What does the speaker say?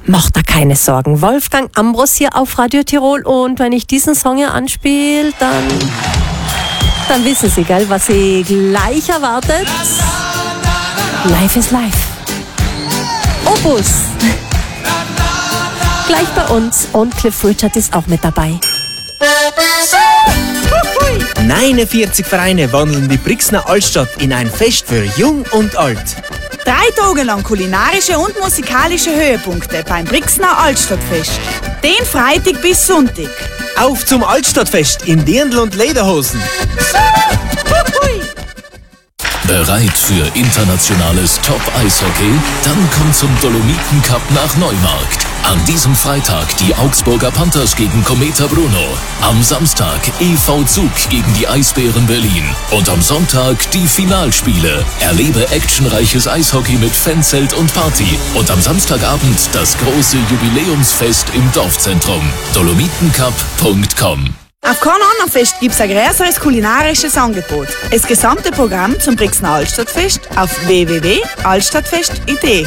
Macht da keine Sorgen. Wolfgang Ambros hier auf Radio Tirol, und wenn ich diesen Song hier anspiele, dann wissen Sie, gell, was Sie gleich erwartet. Life is Life. Opus. Gleich bei uns, und Cliff Richard ist auch mit dabei. 49 Vereine wandeln die Brixner Altstadt in ein Fest für Jung und Alt. 3 Tage lang kulinarische und musikalische Höhepunkte beim Brixner Altstadtfest. Den Freitag bis Sonntag. Auf zum Altstadtfest in Dirndl und Lederhosen. Bereit für internationales Top-Eishockey? Dann kommt zum Dolomiten Cup nach Neumarkt. An diesem Freitag die Augsburger Panthers gegen Cometa Bruno. Am Samstag EV Zug gegen die Eisbären Berlin. Und am Sonntag die Finalspiele. Erlebe actionreiches Eishockey mit Fanzelt und Party. Und am Samstagabend das große Jubiläumsfest im Dorfzentrum. dolomitencup.com. Auf keinem anderen Fest gibt es ein größeres kulinarisches Angebot. Das gesamte Programm zum Brixner Altstadtfest auf www.altstadtfest.it.